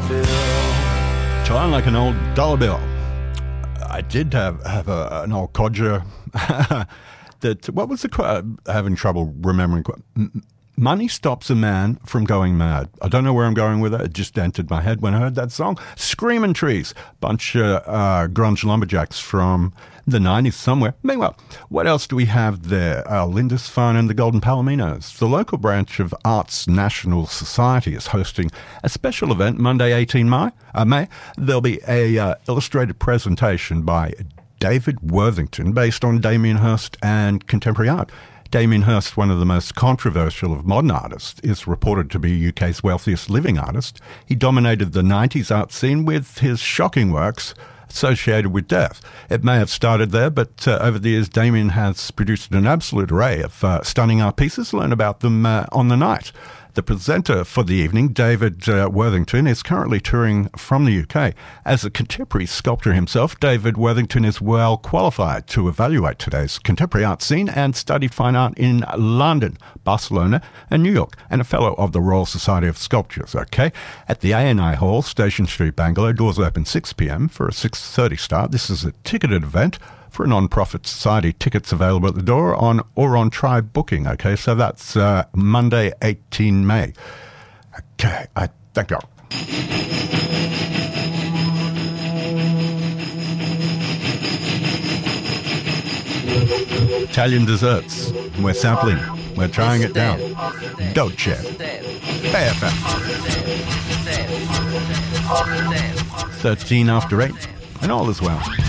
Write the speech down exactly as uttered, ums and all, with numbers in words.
bill. Trying like an old dollar bill. I did have, have a, an old codger that, what was the quote? Having trouble remembering. M- Money stops a man from going mad. I don't know where I'm going with it. It just entered my head when I heard that song. Screaming Trees, bunch of uh, grunge lumberjacks from the nineties somewhere. Meanwhile, what else do we have there? Uh, Lindisfarne and the Golden Palominos. The local branch of Arts National Society is hosting a special event Monday, eighteenth May. Uh, May. There'll be a uh, illustrated presentation by David Worthington based on Damien Hirst and contemporary art. Damien Hirst, one of the most controversial of modern artists, is reported to be U K's wealthiest living artist. He dominated the nineties art scene with his shocking works associated with death. It may have started there, but uh, over the years, Damien has produced an absolute array of uh, stunning art pieces. Learn about them uh, on the night. The presenter for the evening, David uh, Worthington, is currently touring from the U K. As a contemporary sculptor himself, David Worthington is well qualified to evaluate today's contemporary art scene and studied fine art in London, Barcelona and New York, and a fellow of the Royal Society of Sculptors, okay? At the A N I Hall, Station Street, Bangalore, doors open six p.m. for a six thirty start. This is a ticketed event for a non-profit society. Tickets available at the door on or on Tribe Booking. Okay, so that's uh, Monday, eighteenth May. Okay, I thank you. Italian desserts. We're sampling. We're trying it down. Dolce. A F M. thirteen after eight. And all is well.